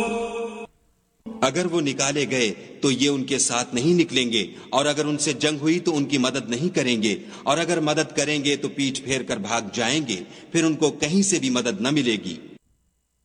अगर वो निकाले गए तो ये उनके साथ नहीं निकलेंगे, और अगर उनसे जंग हुई तो उनकी मदद नहीं करेंगे, और अगर मदद करेंगे तो पीठ फेर कर भाग जाएंगे, फिर उनको कहीं से भी मदद न मिलेगी।